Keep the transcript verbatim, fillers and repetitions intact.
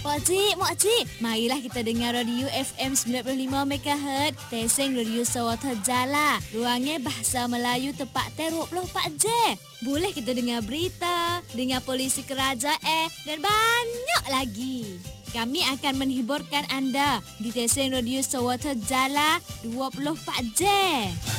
Pakcik, makcik, marilah kita dengar radio F M sembilan puluh lima megahertz. Teseng radio Sarawak Jala. Ruangnya bahasa Melayu tepat dua puluh empat jam. Boleh kita dengar berita, dengar polisi kerajaan dan banyak lagi. Kami akan menghiburkan anda di Teseng radio Sarawak Jala dua puluh empat jam.